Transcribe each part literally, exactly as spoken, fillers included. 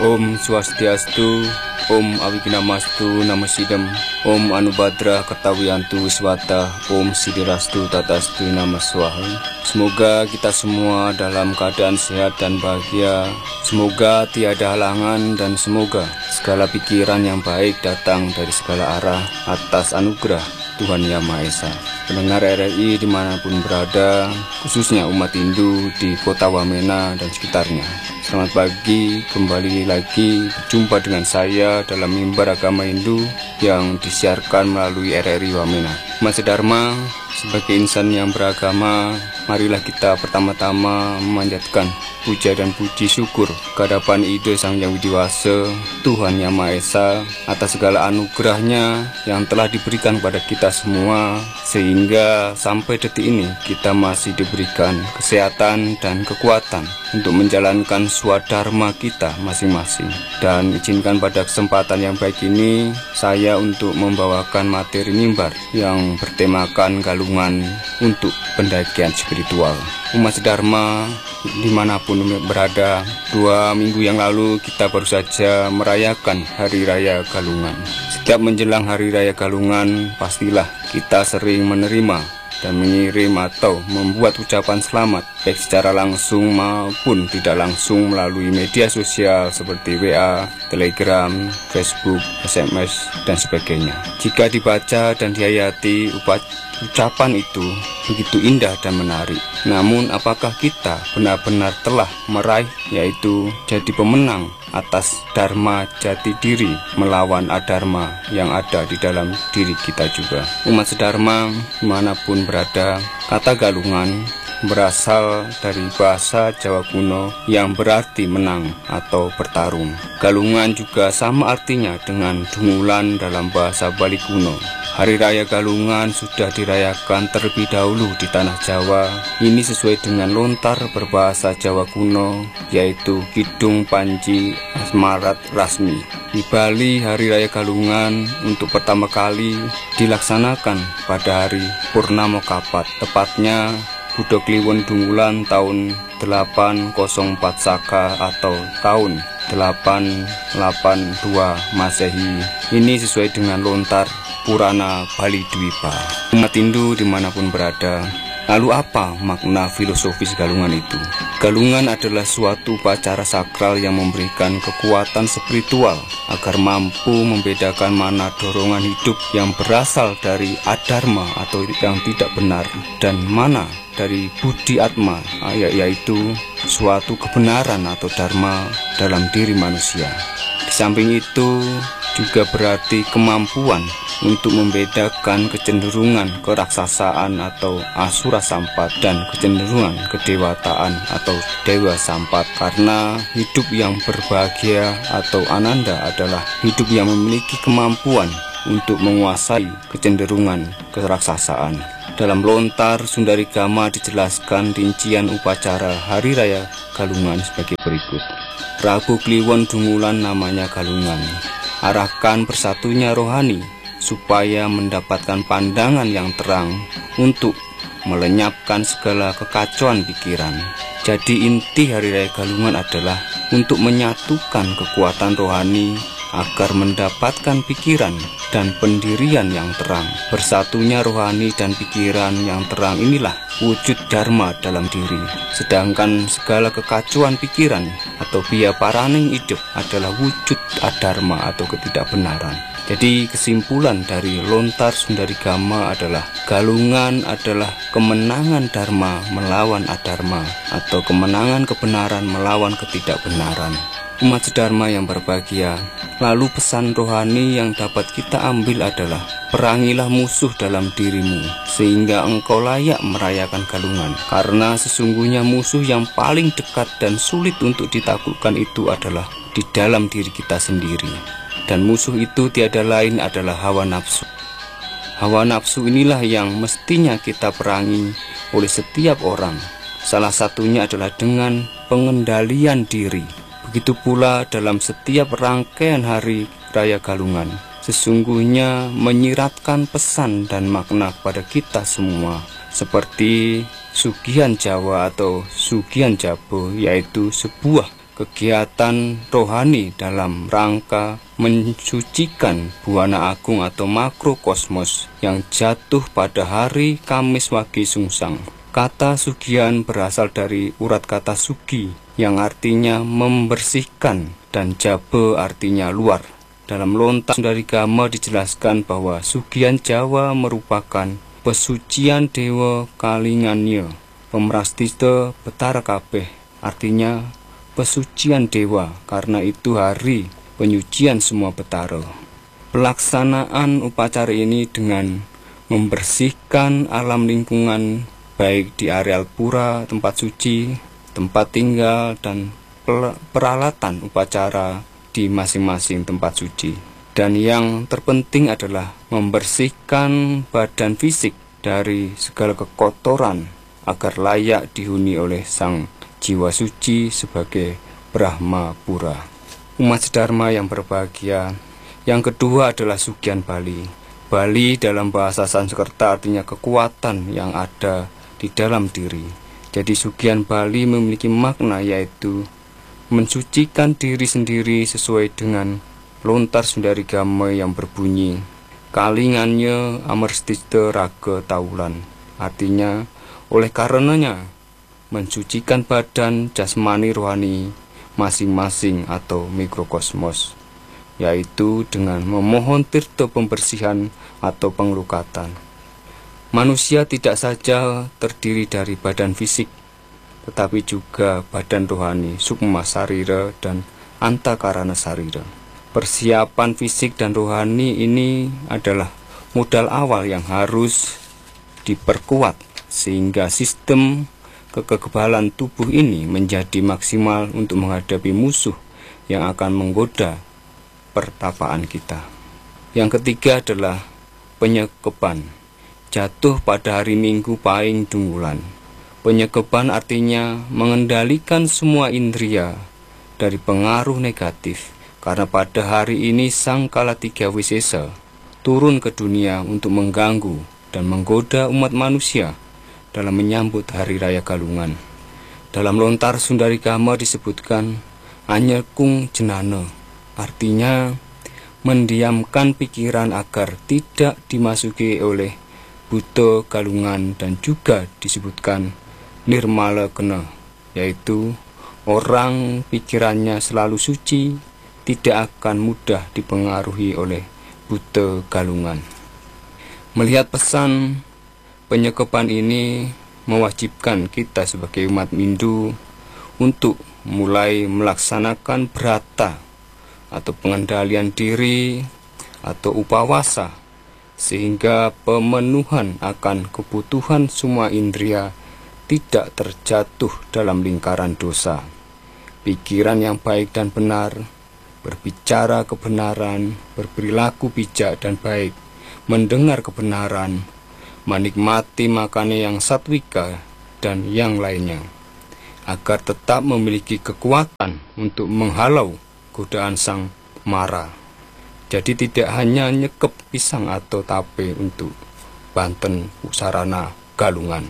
Om Swastiastu, Om Awiknamastu Namasidam, Om Anubhadra Kartawiyantu Wiswata, Om Sidirastu Tatastu Namaswaha. Semoga kita semua dalam keadaan sehat dan bahagia. Semoga tiada halangan dan semoga segala pikiran yang baik datang dari segala arah atas anugerah Tuhan Yang Maha Esa. Pendengar R R I dimanapun berada, khususnya umat Hindu di kota Wamena dan sekitarnya. Selamat pagi, kembali lagi berjumpa dengan saya dalam mimbar agama Hindu yang disiarkan melalui R R I Wamena. Umat Sedharma, sebagai insan yang beragama, marilah kita pertama-tama memanjatkan puja dan puji syukur kehadapan Ide Sang Yang Widiwasa, Tuhan Yang Maha Esa, atas segala anugerahnya yang telah diberikan kepada kita semua, sehingga sampai detik ini kita masih diberikan kesehatan dan kekuatan untuk menjalankan swadharma kita masing-masing. Dan izinkan pada kesempatan yang baik ini, saya untuk membawakan materi mimbar yang bertemakan galungan untuk pendakian spiritual. Umat Sedharma dimanapun berada, dua minggu yang lalu kita baru saja merayakan Hari Raya Galungan. Setiap menjelang Hari Raya Galungan, pastilah kita sering menerima dan mengirim atau membuat ucapan selamat, baik secara langsung maupun tidak langsung melalui media sosial seperti W A, Telegram, Facebook, S M S, dan sebagainya. Jika dibaca dan dihayati, ucapan itu begitu indah dan menarik. Namun apakah kita benar-benar telah meraih, yaitu jadi pemenang atas dharma jati diri melawan adharma yang ada di dalam diri kita juga? Umat Sedharma dimanapun berada, kata galungan berasal dari bahasa Jawa kuno yang berarti menang atau bertarung. Galungan juga sama artinya dengan dungulan dalam bahasa Bali kuno. Hari Raya Galungan sudah dirayakan terlebih dahulu di Tanah Jawa. Ini sesuai dengan lontar berbahasa Jawa kuno, yaitu Kidung Panji Asmarat Rasmi. Di Bali, Hari Raya Galungan untuk pertama kali dilaksanakan pada hari Purnama Kapat, tepatnya Budo Kliwon Dungulan tahun delapan nol empat Saka atau tahun delapan delapan dua Masehi. Ini sesuai dengan lontar Purana Bali Dwipa. Umat Hindu dimanapun berada, lalu apa makna filosofis galungan itu? Galungan adalah suatu upacara sakral yang memberikan kekuatan spiritual agar mampu membedakan mana dorongan hidup yang berasal dari adharma atau yang tidak benar, dan mana dari budi atma, yaitu suatu kebenaran atau dharma dalam diri manusia. Di samping itu juga berarti kemampuan untuk membedakan kecenderungan keraksasaan atau asura sampat dan kecenderungan kedewataan atau dewa sampat, karena hidup yang berbahagia atau ananda adalah hidup yang memiliki kemampuan untuk menguasai kecenderungan keraksasaan. Dalam lontar Sundarigama dijelaskan rincian upacara Hari Raya Galungan sebagai berikut. Rabu Kliwon Dungulan namanya galungan. Arahkan bersatunya rohani supaya mendapatkan pandangan yang terang untuk melenyapkan segala kekacauan pikiran. Jadi inti Hari Raya Galungan adalah untuk menyatukan kekuatan rohani agar mendapatkan pikiran dan pendirian yang terang. Bersatunya rohani dan pikiran yang terang inilah wujud dharma dalam diri. Sedangkan segala kekacauan pikiran atau biya paraning hidup adalah wujud adharma atau ketidakbenaran. Jadi kesimpulan dari lontar Sundarigama adalah galungan adalah kemenangan dharma melawan adharma atau kemenangan kebenaran melawan ketidakbenaran. Umat Sedharma yang berbahagia, lalu pesan rohani yang dapat kita ambil adalah perangilah musuh dalam dirimu sehingga engkau layak merayakan galungan. Karena sesungguhnya musuh yang paling dekat dan sulit untuk ditaklukkan itu adalah di dalam diri kita sendiri. Dan musuh itu tiada lain adalah hawa nafsu. Hawa nafsu inilah yang mestinya kita perangi oleh setiap orang. Salah satunya adalah dengan pengendalian diri. Begitu pula dalam setiap rangkaian Hari Raya Galungan, sesungguhnya menyiratkan pesan dan makna kepada kita semua, seperti Sugihan Jawa atau Sugihan Jabo, yaitu sebuah kegiatan rohani dalam rangka mensucikan buana agung atau makrokosmos yang jatuh pada hari Kamis Wage Sungsang. Kata sugihan berasal dari urat kata sugi yang artinya membersihkan dan jabe artinya luar. Dalam lontar Sundarigama dijelaskan bahwa sugihan Jawa merupakan pesucian Dewa Kalinganya, Pemrastita Betara Kabeh, artinya pesucian dewa, karena itu hari penyucian semua betara. Pelaksanaan upacara ini dengan membersihkan alam lingkungan baik di areal pura, tempat suci, tempat tinggal, dan peralatan upacara di masing-masing tempat suci. Dan yang terpenting adalah membersihkan badan fisik dari segala kekotoran agar layak dihuni oleh sang jiwa suci sebagai Brahma Pura. Umat sedharma yang berbahagia, yang kedua adalah sugihan Bali. Bali dalam bahasa Sanskerta artinya kekuatan yang ada di dalam diri. Jadi sugihan Bali memiliki makna yaitu mensucikan diri sendiri sesuai dengan lontar Sundarigama yang berbunyi Kalinganya Amerstiste Raga Taulan. Artinya oleh karenanya mensucikan badan jasmani rohani masing-masing atau mikrokosmos, yaitu dengan memohon tirta pembersihan atau penglukatan. Manusia tidak saja terdiri dari badan fisik, tetapi juga badan rohani, sukma sarira dan antakarana sarira. Persiapan fisik dan rohani ini adalah modal awal yang harus diperkuat sehingga sistem kekebalan tubuh ini menjadi maksimal untuk menghadapi musuh yang akan menggoda pertapaan kita. Yang ketiga adalah penyekeban, jatuh pada hari Minggu Pahing Dungulan. Penyekeban artinya mengendalikan semua indria dari pengaruh negatif, karena pada hari ini Sang Kalatiga Wisesa turun ke dunia untuk mengganggu dan menggoda umat manusia dalam menyambut Hari Raya Galungan. Dalam lontar Sundarigama disebutkan Anyekung Jenana, artinya mendiamkan pikiran agar tidak dimasuki oleh buta galungan, dan juga disebutkan Nirmala Kena, yaitu orang pikirannya selalu suci, tidak akan mudah dipengaruhi oleh buta galungan. Melihat pesan penyekeban ini mewajibkan kita sebagai umat Hindu untuk mulai melaksanakan brata atau pengendalian diri atau upawasa, sehingga pemenuhan akan kebutuhan semua indria tidak terjatuh dalam lingkaran dosa. Pikiran yang baik dan benar, berbicara kebenaran, berperilaku bijak dan baik, mendengar kebenaran, menikmati makanan yang satwika dan yang lainnya, agar tetap memiliki kekuatan untuk menghalau godaan sang mara. Jadi tidak hanya nyekep pisang atau tape untuk Banten Usarana Galungan.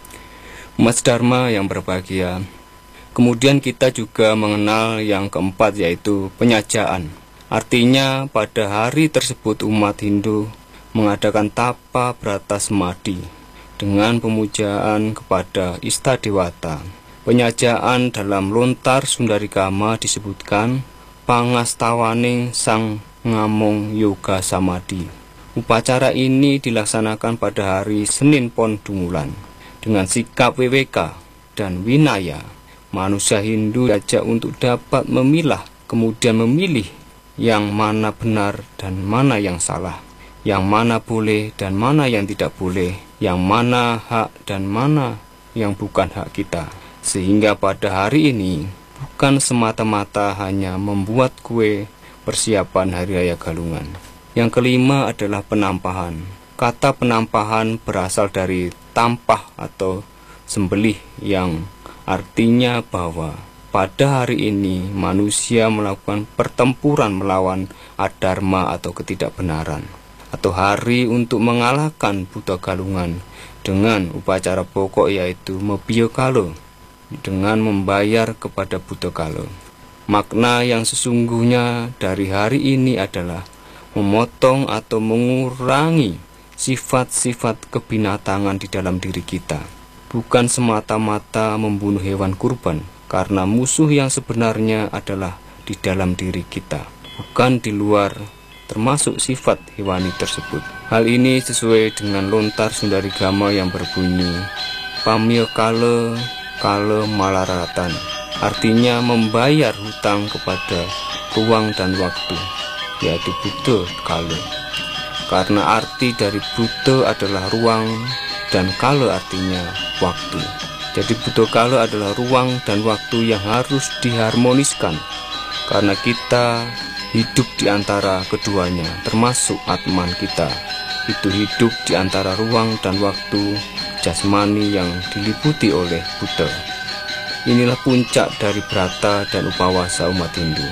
Umat Dharma yang berbahagia, kemudian kita juga mengenal yang keempat, yaitu penyajaan. Artinya pada hari tersebut umat Hindu mengadakan tapa brata semadi dengan pemujaan kepada Istadewata. Penyajaan dalam lontar Sundarigama disebutkan pangastawaning sang ngamong yoga samadi. Upacara ini dilaksanakan pada hari Senin Pon Dungulan. Dengan sikap W W K dan winaya, manusia Hindu diajak untuk dapat memilah, kemudian memilih yang mana benar dan mana yang salah, yang mana boleh dan mana yang tidak boleh, yang mana hak dan mana yang bukan hak kita. Sehingga pada hari ini bukan semata-mata hanya membuat kue persiapan Hari Raya Galungan. Yang kelima adalah penampahan. Kata penampahan berasal dari tampah atau sembelih, yang artinya bahwa pada hari ini manusia melakukan pertempuran melawan adharma atau ketidakbenaran, atau hari untuk mengalahkan buta galungan dengan upacara pokok yaitu Mebiyo Kalo, dengan membayar kepada buta kalo. Makna yang sesungguhnya dari hari ini adalah memotong atau mengurangi sifat-sifat kebinatangan di dalam diri kita. Bukan semata-mata membunuh hewan kurban, karena musuh yang sebenarnya adalah di dalam diri kita, bukan di luar, termasuk sifat hewani tersebut. Hal ini sesuai dengan lontar Sundarigama yang berbunyi Pamya kala kala malaratan, artinya membayar hutang kepada ruang dan waktu, yaitu Buddha kala. Karena arti dari Buddha adalah ruang dan kala artinya waktu. Jadi Buddha kala adalah ruang dan waktu yang harus diharmoniskan, karena kita hidup di antara keduanya, termasuk Atman kita. Itu hidup di antara ruang dan waktu jasmani yang diliputi oleh Buddha. Inilah puncak dari brata dan upawasa umat Hindu,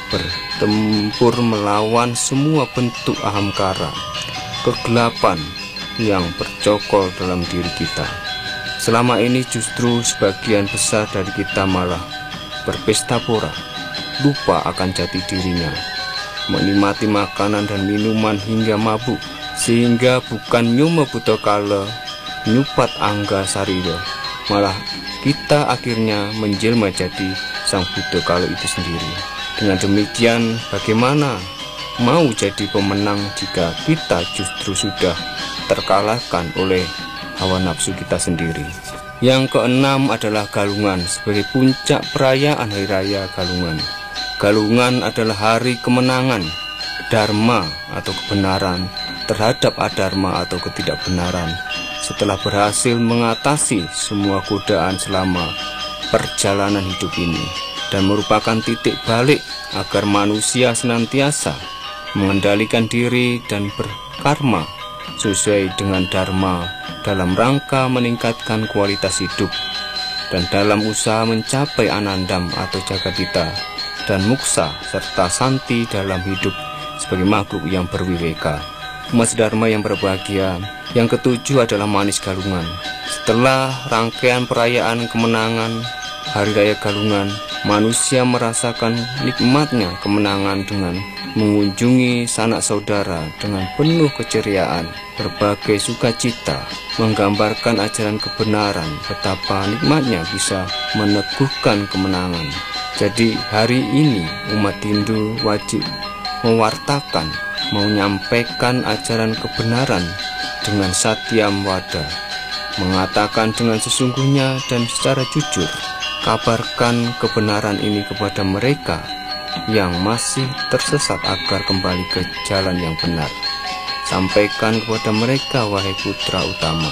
bertempur melawan semua bentuk ahamkara, kegelapan yang bercokol dalam diri kita. Selama ini justru sebagian besar dari kita malah berpesta pora, lupa akan jati dirinya, menikmati makanan dan minuman hingga mabuk, sehingga bukan nyuma Buddha kala, nyupat angga sarira, malah kita akhirnya menjelma jadi sang Buddha kala itu sendiri. Dengan demikian, bagaimana mau jadi pemenang jika kita justru sudah terkalahkan oleh hawa nafsu kita sendiri? Yang keenam adalah Galungan sebagai puncak perayaan Hari Raya Galungan. Galungan adalah hari kemenangan dharma atau kebenaran terhadap adharma atau ketidakbenaran, setelah berhasil mengatasi semua godaan selama perjalanan hidup ini, dan merupakan titik balik agar manusia senantiasa mengendalikan diri dan berkarma sesuai dengan dharma dalam rangka meningkatkan kualitas hidup dan dalam usaha mencapai anandam atau jagadita dan muksa serta santi dalam hidup sebagai makhluk yang berwiweka. Umat Dharma yang berbahagia, yang ketujuh adalah Manis Galungan. Setelah rangkaian perayaan kemenangan Hari Raya Galungan, manusia merasakan nikmatnya kemenangan dengan mengunjungi sanak saudara dengan penuh keceriaan, berbagai sukacita, menggambarkan ajaran kebenaran, betapa nikmatnya bisa meneguhkan kemenangan. Jadi hari ini umat Hindu wajib mewartakan, menyampaikan ajaran kebenaran dengan satyam wada, mengatakan dengan sesungguhnya dan secara jujur, kabarkan kebenaran ini kepada mereka yang masih tersesat agar kembali ke jalan yang benar. Sampaikan kepada mereka, wahai putra utama,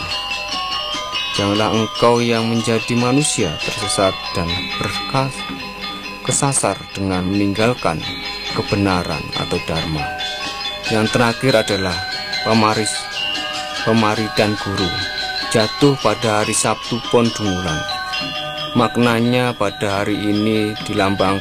janganlah engkau yang menjadi manusia tersesat dan berkas kesasar dengan meninggalkan kebenaran atau dharma. Yang terakhir adalah pemaris, pemaridan guru, jatuh pada hari Sabtu Pon Dungulan. Maknanya pada hari ini dilambangkan